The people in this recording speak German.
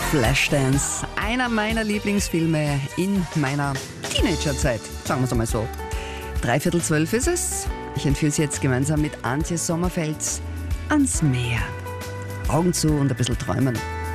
Flashdance, einer meiner Lieblingsfilme in meiner Teenagerzeit, sagen wir es einmal so. 11:45 ist es. Ich entführe Sie jetzt gemeinsam mit Antje Sommerfeld ans Meer. Augen zu und ein bisschen träumen.